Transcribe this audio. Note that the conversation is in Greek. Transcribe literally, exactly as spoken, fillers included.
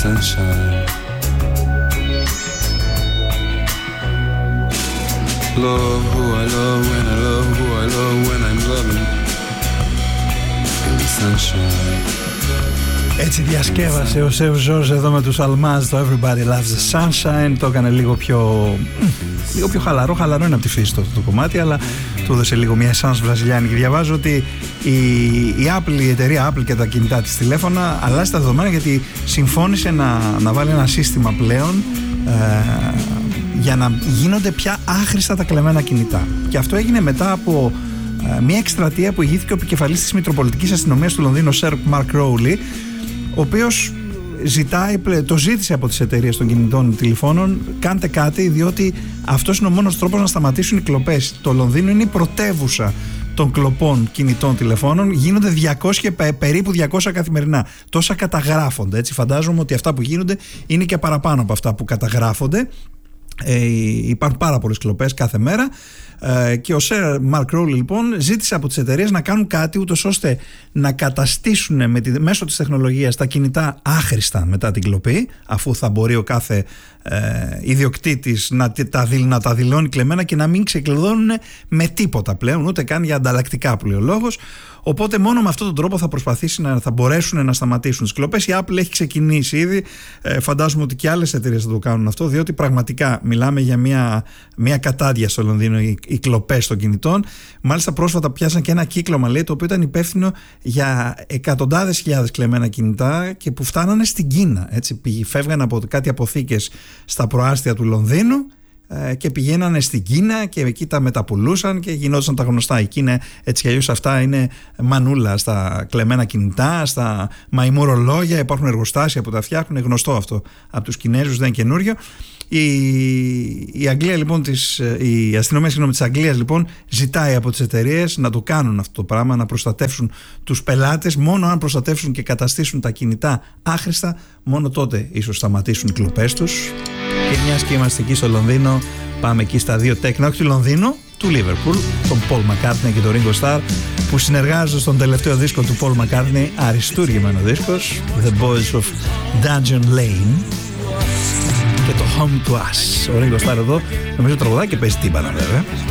sunshine. Love who I love when I love who I love when I'm loving in the sunshine. Έτσι διασκεύασε ο Σέου Ζορζ εδώ με τους Αλμάζ το Everybody Loves the Sunshine. Το έκανε λίγο πιο, λίγο πιο χαλαρό. Χαλαρό είναι από τη φύση το, το κομμάτι, αλλά του έδωσε λίγο μια εσάνς βραζιλιάνικη. Διαβάζω ότι η, η Apple, η εταιρεία Apple και τα κινητά της τηλέφωνα αλλάζει τα δεδομένα, γιατί συμφώνησε να, να βάλει ένα σύστημα πλέον ε, για να γίνονται πια άχρηστα τα κλεμμένα κινητά. Και αυτό έγινε μετά από ε, μια εκστρατεία που ηγήθηκε ο επικεφαλής της Μητροπολιτικής Αστυνομίας του Λονδίνου, Sir Mark Rowley, ο οποίος ζητάει, το ζήτησε από τις εταιρείες των κινητών τηλεφώνων, κάντε κάτι, διότι αυτός είναι ο μόνος τρόπος να σταματήσουν οι κλοπές. Το Λονδίνο είναι η πρωτεύουσα των κλοπών κινητών τηλεφώνων. Γίνονται διακόσια, περίπου διακόσια καθημερινά. Τόσα καταγράφονται. Έτσι, φαντάζομαι ότι αυτά που γίνονται είναι και παραπάνω από αυτά που καταγράφονται. Ε, υπάρχουν πάρα πολλές κλοπές κάθε μέρα. Ε, και ο Sir Mark Rowley λοιπόν ζήτησε από τις εταιρείες να κάνουν κάτι ούτως ώστε να καταστήσουν με τη, μέσω της τεχνολογίας τα κινητά άχρηστα μετά την κλοπή, αφού θα μπορεί ο κάθε ε, ιδιοκτήτης να τα, να τα δηλώνει κλεμμένα και να μην ξεκλειδώνουν με τίποτα πλέον, ούτε καν για ανταλλακτικά που λέει ο λόγος. Οπότε μόνο με αυτόν τον τρόπο θα προσπαθήσει να θα μπορέσουν να σταματήσουν τις κλοπές. Η Apple έχει ξεκινήσει ήδη. Ε, φαντάζομαι ότι και άλλες εταιρείες θα το κάνουν αυτό, διότι πραγματικά μιλάμε για μια, μια κατάδια στο Λονδίνο οι, οι κλοπές των κινητών. Μάλιστα πρόσφατα πιάσαν και ένα κύκλωμα, λέει, το οποίο ήταν υπεύθυνο για εκατοντάδες χιλιάδες κλεμμένα κινητά και που φτάνανε στην Κίνα. Έτσι, φεύγαν από κάτι αποθήκες στα προάστια του Λονδίνου και πηγαίνανε στην Κίνα και εκεί τα μεταπουλούσαν και γινόντουσαν τα γνωστά. Η Κίνα έτσι κι αλλιώς αυτά είναι μανούλα στα κλεμμένα κινητά, στα μαϊμουρολόγια, υπάρχουν εργοστάσια που τα φτιάχνουν, γνωστό αυτό από τους Κινέζους, δεν είναι καινούριο. Η, η, Αγγλία, λοιπόν, της, η αστυνομία συγγνώμη, της Αγγλίας λοιπόν ζητάει από τις εταιρείες να το κάνουν αυτό το πράγμα, να προστατεύσουν τους πελάτες. Μόνο αν προστατεύσουν και καταστήσουν τα κινητά άχρηστα, μόνο τότε ίσως σταματήσουν οι κλοπές τους. Και μιας και είμαστε εκεί στο Λονδίνο, πάμε εκεί στα δύο τέκνα, όχι του Λονδίνου, του Λίβερπουλ, τον Paul McCartney και τον Ringo Starr, που συνεργάζονται στον τελευταίο δίσκο του Paul McCartney, αριστούργημενο δίσκος, The Boys of Dungeon Lane, και το Home to Us. Ο Ringo Starr εδώ νομίζω τραγουδάει και παίζει τύμπανα βέβαια.